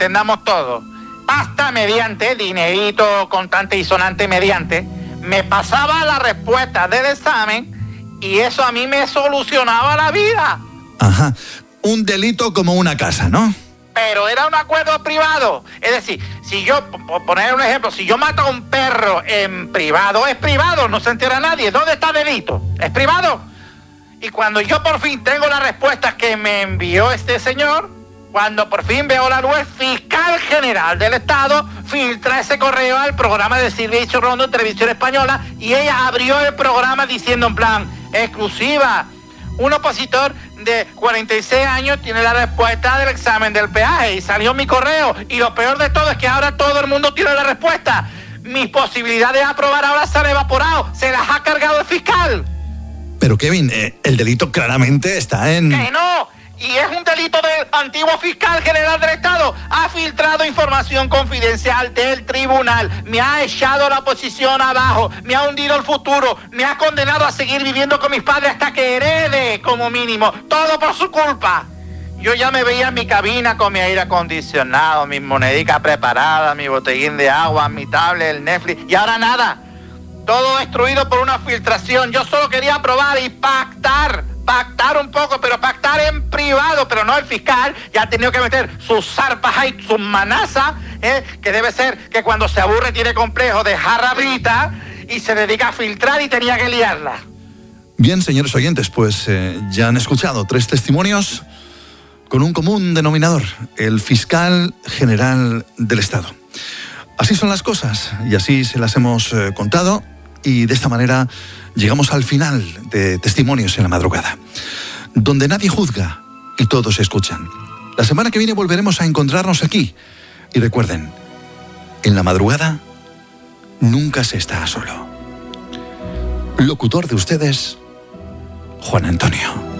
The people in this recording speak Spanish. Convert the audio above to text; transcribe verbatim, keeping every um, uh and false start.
entendamos todo. Pasta mediante, dinerito contante y sonante mediante, me pasaba la respuesta del examen y eso a mí me solucionaba la vida. Ajá, un delito como una casa, ¿no? Pero era un acuerdo privado. Es decir, si yo, por poner un ejemplo, si yo mato a un perro en privado, es privado, no se entera nadie. ¿Dónde está el delito? ¿Es privado? Y cuando yo por fin tengo la respuesta que me envió este señor, cuando por fin veo la luz, el fiscal general del Estado filtra ese correo al programa de Silvia Rondo en Televisión Española y ella abrió el programa diciendo en plan, exclusiva, un opositor de cuarenta y seis años tiene la respuesta del examen del peaje y salió mi correo y lo peor de todo es que ahora todo el mundo tiene la respuesta. Mis posibilidades de aprobar ahora se han evaporado, se las ha cargado el fiscal. Pero Kevin, eh, el delito claramente está en... ¡Que no! Y es un delito del antiguo fiscal general del Estado. Ha filtrado información confidencial del tribunal. Me ha echado la posición abajo. Me ha hundido el futuro. Me ha condenado a seguir viviendo con mis padres hasta que herede, como mínimo. Todo por su culpa. Yo ya me veía en mi cabina con mi aire acondicionado, mis moneditas preparadas, mi botellín de agua, mi tablet, el Netflix. Y ahora nada. Todo destruido por una filtración. Yo solo quería probar y pactar. Pactar un poco, pero pactar en privado, pero no el fiscal. Ya ha tenido que meter sus zarpas ahí, sus manazas, ¿eh? Que debe ser que cuando se aburre tiene complejo de jarra brita y se dedica a filtrar y tenía que liarla. Bien, señores oyentes, pues eh, ya han escuchado tres testimonios con un común denominador, el fiscal general del Estado. Así son las cosas y así se las hemos eh, contado y de esta manera llegamos al final de Testimonios en la Madrugada, donde nadie juzga y todos escuchan. La semana que viene volveremos a encontrarnos aquí. Y recuerden, en la madrugada nunca se está solo. Locutor de ustedes, Juan Antonio.